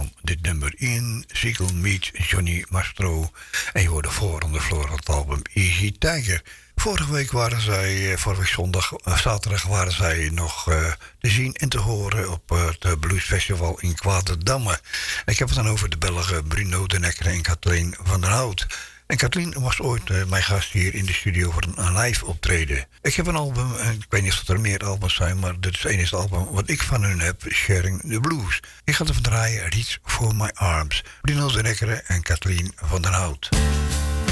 van dit nummer in Siegel meets Johnny Mastro. En je hoorde voor van het album Easy Tiger. Vorige zaterdag waren zij nog te zien en te horen op het Bluesfestival in Kwaderdamme. Ik heb het dan over de Belgen Bruno de Necker en Kathleen van der Hout. En Kathleen was ooit mijn gast hier in de studio voor een live optreden. Ik heb een album, en ik weet niet of er meer albums zijn, maar dit is het enige album wat ik van hun heb, Sharing the Blues. Ik ga ervan draaien, Reach for My Arms. Bruno de Necker en Kathleen van der Hout.